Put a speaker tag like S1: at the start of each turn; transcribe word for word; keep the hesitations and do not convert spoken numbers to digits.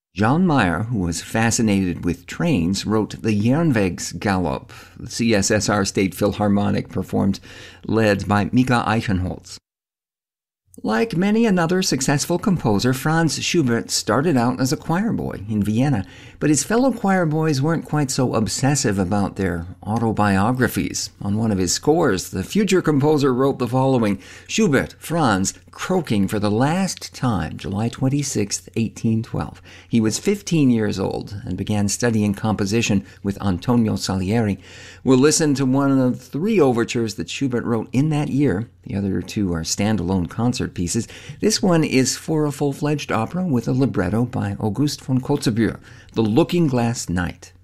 S1: John Mayer, who was fascinated with trains, wrote the Jernwegsgalopp. The C S S R State Philharmonic performed, led by Mika Eichenholz. Like many another successful composer, Franz Schubert started out as a choir boy in Vienna, but his fellow choir boys weren't quite so obsessive about their autobiographies. On one of his scores, the future composer wrote the following: Schubert, Franz, croaking for the last time, July twenty-sixth, eighteen twelve. He was fifteen years old and began studying composition with Antonio Salieri. We'll listen to one of three overtures that Schubert wrote in that year. The other two are standalone concert pieces. This one is for a full-fledged opera with a libretto by August von Kotzebue, The Looking Glass Night.